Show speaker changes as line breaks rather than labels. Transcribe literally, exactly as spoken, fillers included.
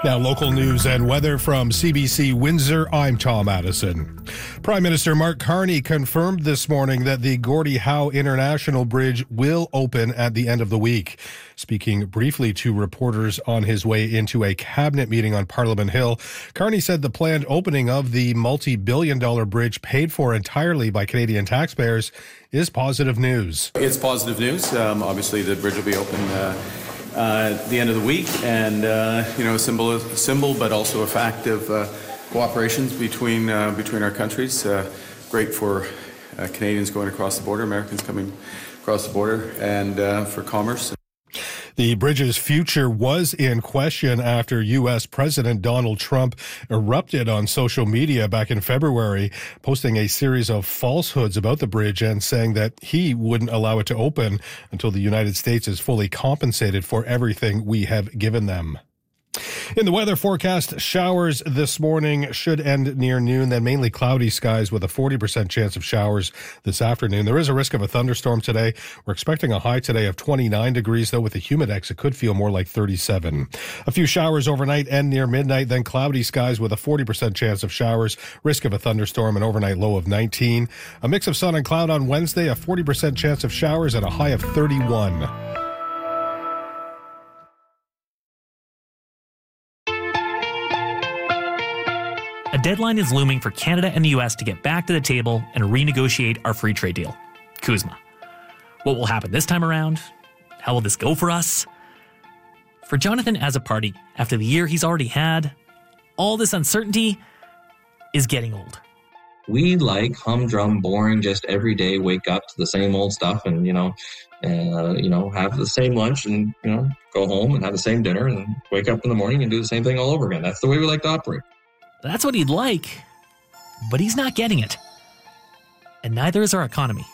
Now, local news and weather from C B C Windsor, I'm Tom Addison. Prime Minister Mark Carney confirmed this morning that the Gordie Howe International Bridge will open at the end of the week. Speaking briefly to reporters on his way into a cabinet meeting on Parliament Hill, Carney said the planned opening of the multi-billion dollar bridge paid for entirely by Canadian taxpayers is positive news.
It's positive news. Um, obviously, the bridge will be open uh, Uh, at the end of the week, and uh, you know, a symbol, a symbol, but also a fact of uh, cooperations between uh, between our countries. Uh, great for uh, Canadians going across the border, Americans coming across the border, and uh, for commerce.
The bridge's future was in question after U S President Donald Trump erupted on social media back in February, posting a series of falsehoods about the bridge and saying that he wouldn't allow it to open until the United States is fully compensated for everything we have given them. In the weather forecast, showers this morning should end near noon, then mainly cloudy skies with a forty percent chance of showers this afternoon. There is a risk of a thunderstorm today. We're expecting a high today of twenty-nine degrees, though with the humidex, it could feel more like thirty-seven. A few showers overnight and near midnight, then cloudy skies with a forty percent chance of showers, risk of a thunderstorm, an overnight low of nineteen. A mix of sun and cloud on Wednesday, a forty percent chance of showers and a high of thirty-one.
A deadline is looming for Canada and the U S to get back to the table and renegotiate our free trade deal, CUSMA. What will happen this time around? How will this go for us? For Jonathan as a party, after the year he's already had, all this uncertainty is getting old.
We like humdrum, boring, just every day wake up to the same old stuff and, you know, uh, you know, have the same lunch and, you know, go home and have the same dinner and wake up in the morning and do the same thing all over again. That's the way we like to operate.
That's what he'd like, but he's not getting it. And neither is our economy.